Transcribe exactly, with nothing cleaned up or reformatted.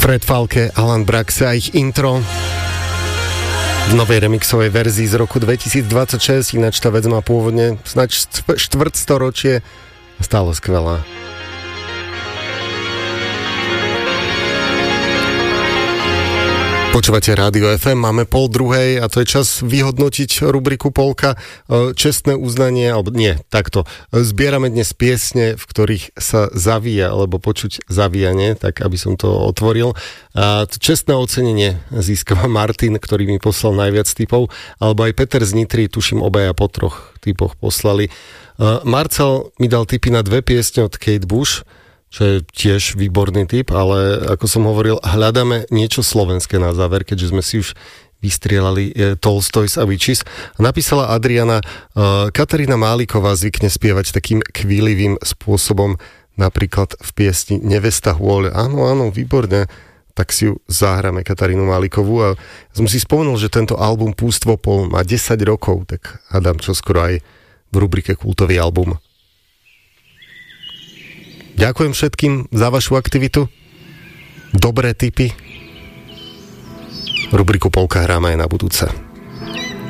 Fred Falke, Alan Braxe a ich intro v novej remixovej verzii z roku dvetisícdvadsaťšesť, ináč tá vec má pôvodne snáď štvrtstoročie, stále skvelá. Počúvate Rádio ef em, máme pol druhej a to je čas vyhodnotiť rubriku Polka. Čestné uznanie, alebo nie, takto. Zbierame dnes piesne, v ktorých sa zavíja, alebo počuť zavíjanie, tak aby som to otvoril. A to čestné ocenenie získava Martin, ktorý mi poslal najviac tipov, alebo aj Peter z Nitry, tuším obaja po troch typoch poslali. Marcel mi dal tipy na dve piesne od Kate Bush, čo je tiež výborný tip, ale ako som hovoril, hľadáme niečo slovenské na záver, keďže sme si už vystrielali e, Tolstoys a Witches. Napísala Adriana, e, Katarína Máliková zvykne spievať takým kvílivým spôsobom, napríklad v piesni Nevesta hôľ. Áno, áno, výborne, tak si ju zahráme, Katarínu Málikovú. A som si spomenul, že tento album Pústvopol má desať rokov, tak hádam čoskoro aj v rubrike Kultový album. Ďakujem všetkým za vašu aktivitu. Dobré tipy. Rubriku Polka hráme aj na budúce.